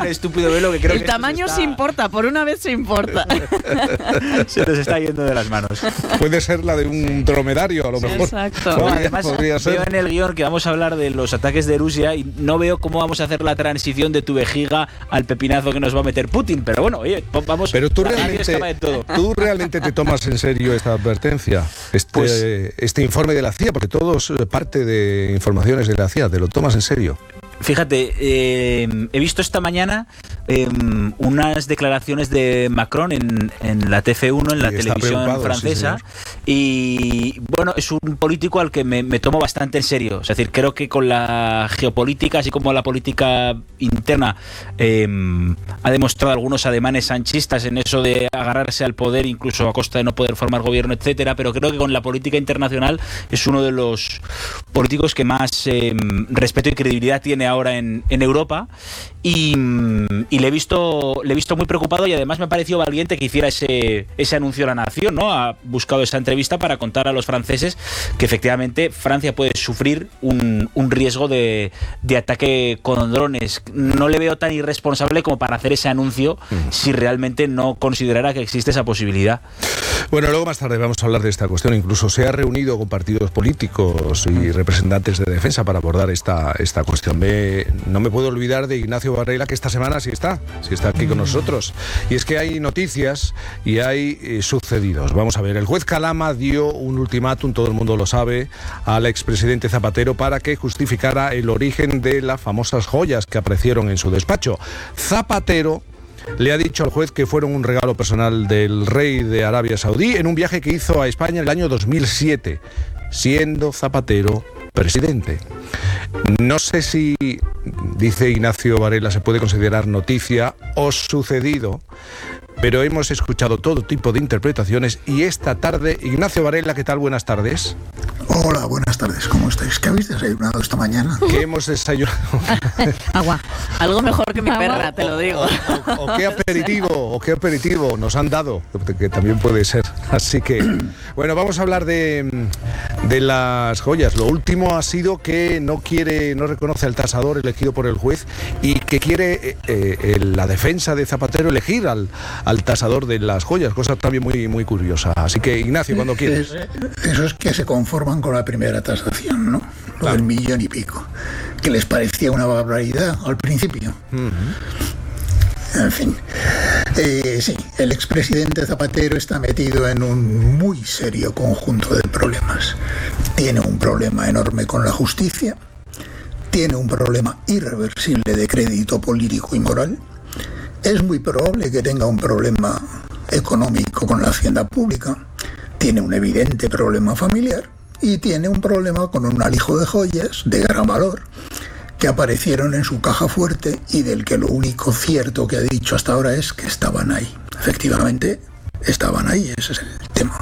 un estúpido velo que creo el que tamaño se importa, por una vez se importa. se nos está yendo de las manos. Puede ser la de un dromedario, a lo mejor. Exacto. No, además, podría ser. veo en el guión que vamos a hablar de los ataques de Rusia y no veo cómo vamos a hacer la transición de tu vejiga al pepinazo que nos va a meter Putin. Pero bueno, oye, vamos. Pero tú la radio escapa de todo. realmente te tomas en serio esta advertencia, este informe de la CIA, porque todo es parte de informaciones de la CIA, ¿te lo tomas en serio? Fíjate, he visto esta mañana unas declaraciones de Macron en la TF1, en la televisión francesa, y bueno, es un político al que me tomo bastante en serio. Es decir, creo que con la geopolítica, así como la política interna, ha demostrado algunos ademanes sanchistas en eso de agarrarse al poder, incluso a costa de no poder formar gobierno, etcétera, pero creo que con la política internacional es uno de los políticos que más respeto y credibilidad tiene ahora en Europa, y le he visto muy preocupado, y además me pareció valiente que hiciera ese anuncio a la nación, ¿no? Ha buscado esa entrevista para contar a los franceses que efectivamente Francia puede sufrir un riesgo de ataque con drones. No le veo tan irresponsable como para hacer ese anuncio si realmente no considerara que existe esa posibilidad. Bueno, luego más tarde vamos a hablar de esta cuestión. Incluso se ha reunido con partidos políticos y representantes de defensa para abordar esta cuestión. No me puedo olvidar de Ignacio Varela, que esta semana sí está aquí con nosotros. Y es que hay noticias y hay sucedidos. Vamos a ver, el juez Calama dio un ultimátum, todo el mundo lo sabe, al expresidente Zapatero para que justificara el origen de las famosas joyas que aparecieron en su despacho. Zapatero le ha dicho al juez que fueron un regalo personal del rey de Arabia Saudí en un viaje que hizo a España en el año 2007, siendo Zapatero presidente. No sé si, dice Ignacio Varela, se puede considerar noticia o sucedido, pero hemos escuchado todo tipo de interpretaciones y esta tarde, Ignacio Varela, ¿qué tal? Buenas tardes. Hola, buenas tardes, ¿cómo estáis? ¿Qué habéis desayunado esta mañana? ¿Qué hemos desayunado? Agua. Algo mejor que mi perra, te lo digo. O qué aperitivo nos han dado, que también puede ser. Así que, bueno, vamos a hablar de las joyas. Lo último ha sido que no reconoce al tasador elegido por el juez y que quiere la defensa de Zapatero elegir al tasador de las joyas, cosa también muy, muy curiosa. Así que, Ignacio, cuando quieres. Eso es que se conforman con la primera tasación, ¿no? Lo del 1,5 millones, que les parecía una barbaridad al principio. En fin, sí, el expresidente Zapatero está metido en un muy serio conjunto de problemas. Tiene un problema enorme con la justicia, tiene un problema irreversible de crédito político y moral, es muy probable que tenga un problema económico con la hacienda pública, tiene un evidente problema familiar y tiene un problema con un alijo de joyas de gran valor que aparecieron en su caja fuerte y del que lo único cierto que ha dicho hasta ahora es que estaban ahí. Efectivamente, estaban ahí, ese es el tema.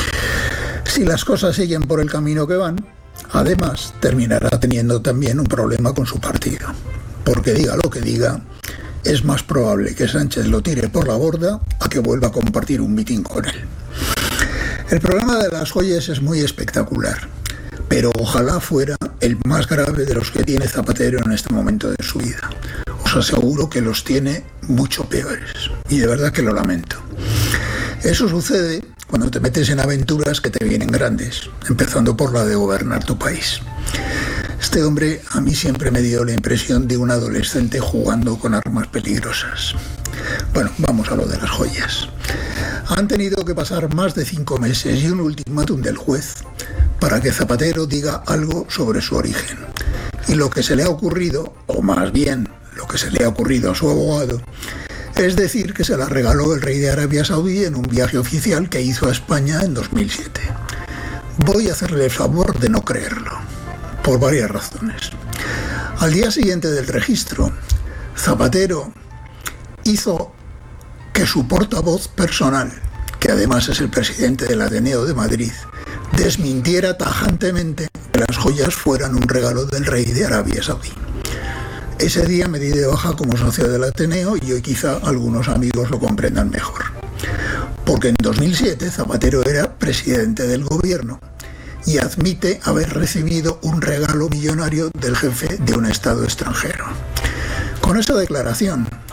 Si las cosas siguen por el camino que van, además terminará teniendo también un problema con su partido. Porque diga lo que diga, es más probable que Sánchez lo tire por la borda a que vuelva a compartir un mitin con él. El problema de las joyas es muy espectacular, pero ojalá fuera el más grave de los que tiene Zapatero en este momento de su vida. Os aseguro que los tiene mucho peores, y de verdad que lo lamento. Eso sucede cuando te metes en aventuras que te vienen grandes, empezando por la de gobernar tu país. Este hombre a mí siempre me dio la impresión de un adolescente jugando con armas peligrosas. Bueno, vamos a lo de las joyas. Han tenido que pasar más de 5 meses y un ultimátum del juez para que Zapatero diga algo sobre su origen. Y lo que se le ha ocurrido, o más bien lo que se le ha ocurrido a su abogado, es decir que se la regaló el rey de Arabia Saudí en un viaje oficial que hizo a España en 2007. Voy a hacerle el favor de no creerlo, por varias razones. Al día siguiente del registro, Zapatero hizo que su portavoz personal, que además es el presidente del Ateneo de Madrid, desmintiera tajantemente que las joyas fueran un regalo del rey de Arabia Saudí. Ese día me di de baja como socio del Ateneo y hoy quizá algunos amigos lo comprendan mejor. Porque en 2007 Zapatero era presidente del gobierno y admite haber recibido un regalo millonario del jefe de un estado extranjero. Con esa declaración,